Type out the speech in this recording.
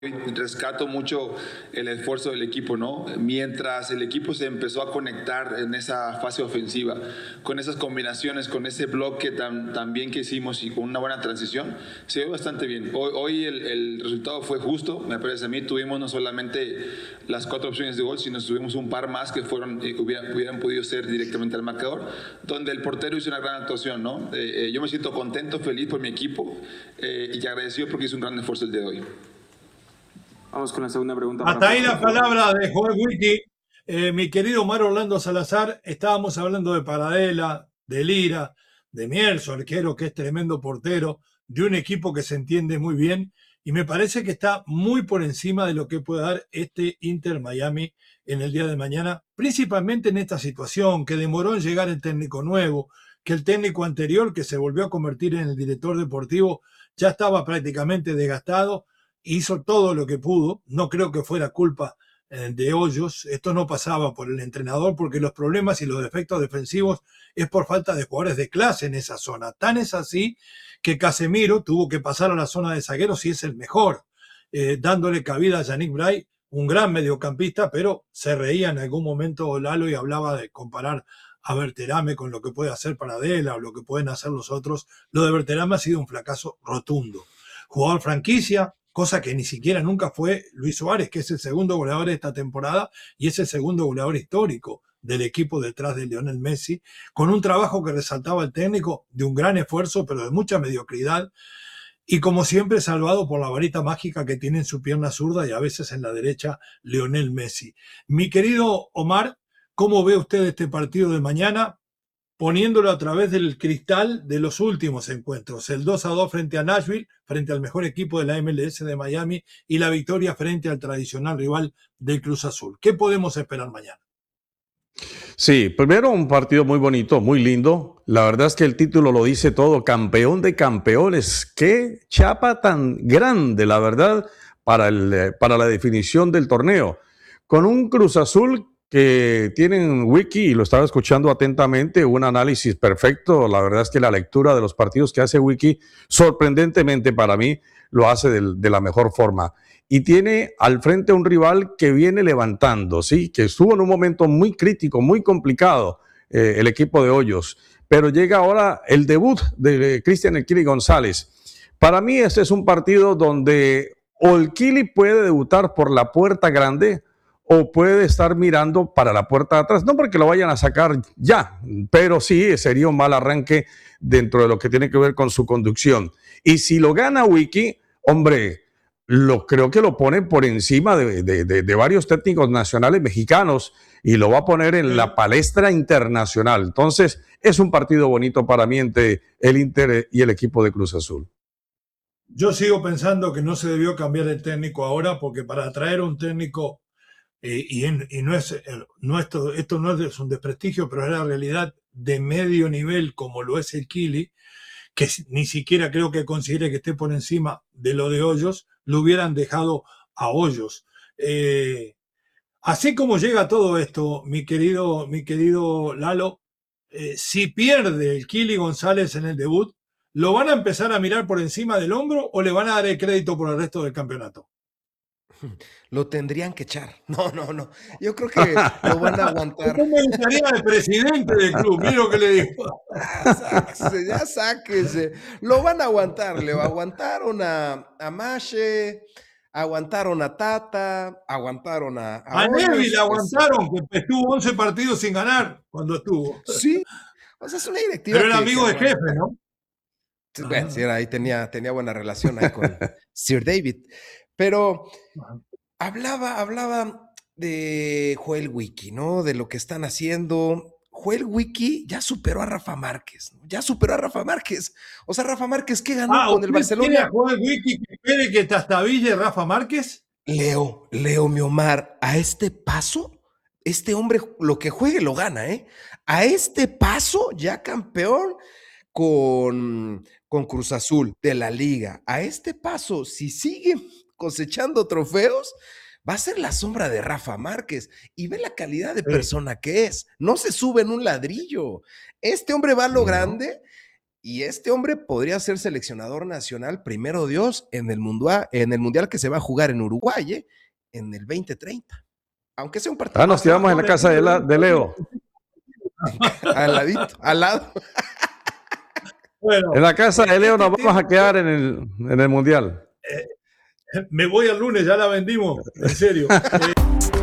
Rescato mucho el esfuerzo del equipo, ¿no? Mientras el equipo se empezó a conectar en esa fase ofensiva, con esas combinaciones, con ese bloque tan bien que hicimos y con una buena transición, se vio bastante bien. Hoy el resultado fue justo, me parece a mí. Tuvimos no solamente las 4 opciones de gol, sino tuvimos un par más que hubieran podido ser directamente al marcador, donde el portero hizo una gran actuación, ¿no? Yo me siento contento, feliz por mi equipo y agradecido porque hizo un gran esfuerzo el día de hoy. Vamos con la segunda pregunta. Hasta ahí la palabra de Joel Wiki. Mi querido Omar Orlando Salazar, estábamos hablando de Paradela, de Lira, de Mierzo, arquero que es tremendo portero, de un equipo que se entiende muy bien y me parece que está muy por encima de lo que puede dar este Inter Miami en el día de mañana, principalmente en esta situación que demoró en llegar el técnico nuevo, que el técnico anterior que se volvió a convertir en el director deportivo ya estaba prácticamente desgastado, hizo todo lo que pudo, no creo que fuera culpa de Hoyos, esto no pasaba por el entrenador porque los problemas y los defectos defensivos es por falta de jugadores de clase en esa zona. Tan es así que Casemiro tuvo que pasar a la zona de zagueros y es el mejor, dándole cabida a Yannick Bray, un gran mediocampista, pero se reía en algún momento Lalo y hablaba de comparar a Berterame con lo que puede hacer Paradela o lo que pueden hacer los otros. Lo de Berterame ha sido un fracaso rotundo. Jugador franquicia, cosa que ni siquiera nunca fue Luis Suárez, que es el segundo goleador de esta temporada y es el segundo goleador histórico del equipo detrás de Lionel Messi, con un trabajo que resaltaba el técnico de un gran esfuerzo, pero de mucha mediocridad, y como siempre salvado por la varita mágica que tiene en su pierna zurda y a veces en la derecha Lionel Messi. Mi querido Omar, ¿cómo ve usted este partido de mañana? Poniéndolo a través del cristal de los últimos encuentros, el 2-2 frente a Nashville, frente al mejor equipo de la MLS de Miami, y la victoria frente al tradicional rival del Cruz Azul. ¿Qué podemos esperar mañana? Sí, primero un partido muy bonito, muy lindo. La verdad es que el título lo dice todo, campeón de campeones. Qué chapa tan grande, la verdad, para la definición del torneo. Con un Cruz Azul que tienen Wiki, y lo estaba escuchando atentamente, un análisis perfecto. La verdad es que la lectura de los partidos que hace Wiki, sorprendentemente para mí, lo hace de la mejor forma. Y tiene al frente un rival que viene levantando, ¿sí? Que estuvo en un momento muy crítico, muy complicado, el equipo de Hoyos. Pero llega ahora el debut de Cristian El Kili González. Para mí este es un partido donde o el Kili puede debutar por la puerta grande o puede estar mirando para la puerta de atrás. No porque lo vayan a sacar ya, pero sí sería un mal arranque dentro de lo que tiene que ver con su conducción. Y si lo gana Wiki, hombre, creo que lo pone por encima de varios técnicos nacionales mexicanos y lo va a poner en la palestra internacional. Entonces, es un partido bonito para mí entre el Inter y el equipo de Cruz Azul. Yo sigo pensando que no se debió cambiar el técnico ahora porque para traer un técnico, y no es, esto no es un desprestigio, pero es la realidad de medio nivel como lo es el Kili, que ni siquiera creo que considere que esté por encima de lo de Hoyos, lo hubieran dejado a Hoyos. Así como llega todo esto, mi querido Lalo, si pierde el Kili González en el debut, ¿lo van a empezar a mirar por encima del hombro o le van a dar el crédito por el resto del campeonato? Lo tendrían que echar. No. Yo creo que lo van a aguantar. ¿Cómo me gustaría el presidente del club? Mira lo que le digo. Ya sáquese. Lo van a aguantar. Le aguantaron a Mache, aguantaron a Tata, aguantaron a Neville Hoyos. aguantaron, que estuvo 11 partidos sin ganar cuando estuvo. Sí, o sea, es una directiva. Pero era amigo de jefe, ¿no? Bueno, sí, ahí tenía buena relación ahí con Sir David. Pero hablaba de Joel Wiki, ¿no? De lo que están haciendo. Joel Wiki ya superó a Rafa Márquez, ¿no? O sea, Rafa Márquez, ¿qué ganó con el Barcelona? ¿Quiere a Joel Wiki que espere que trastabille Rafa Márquez? Leo, mi Omar, a este paso, este hombre lo que juegue lo gana, ¿eh? A este paso, ya campeón con Cruz Azul de la Liga. A este paso, si sigue cosechando trofeos, va a ser la sombra de Rafa Márquez. Y ve la calidad de persona que es. No se sube en un ladrillo. Este hombre va a lo grande Y este hombre podría ser seleccionador nacional, primero Dios, en el mundial que se va a jugar en Uruguay, en el 2030. Aunque sea un partido. Nos quedamos en la casa de Leo. Al ladito, al lado. Bueno, En la casa de Leo nos vamos a quedar en el Mundial. me voy el lunes, ya la vendimos, en serio.